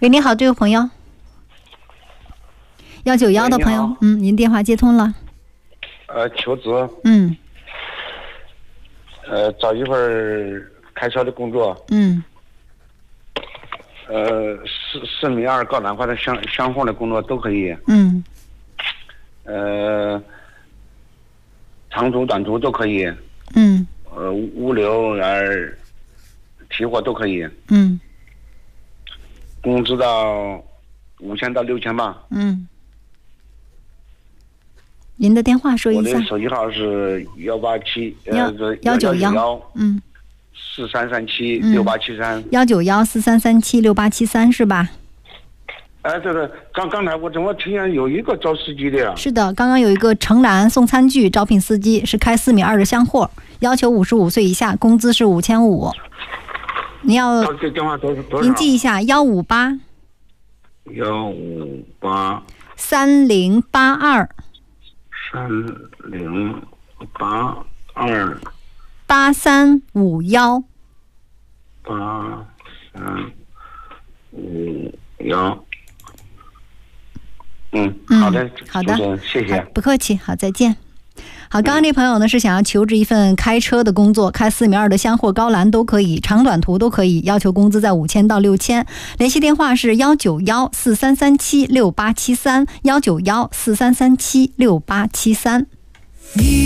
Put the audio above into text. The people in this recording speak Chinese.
喂，你好，这位朋友，191的朋友，您电话接通了。 求职。找一份开车的工作。4米2高栏或者相缝的工作都可以。长途短途都可以。物流提货都可以。工资到5000到6000吧。 您的电话说一下。 我的手机号是187 191 4337 6873。 191 4337 6873是吧？ 这个刚才我怎么听见有一个招司机的呀？ 是的，刚刚有一个城南送餐具招聘司机，是开4米2的箱货，要求55岁以下，工资是5500。您要这电话多少？ 您记一下158 3082 3082 8351 8351。好的， 好的， 谢谢， 不客气，好，再见。好，刚刚这朋友呢是想要求职一份开车的工作，开4米2的箱货高栏都可以，长短途都可以，要求工资在5000到6000。联系电话是191 4337 6873 191 4337 6873。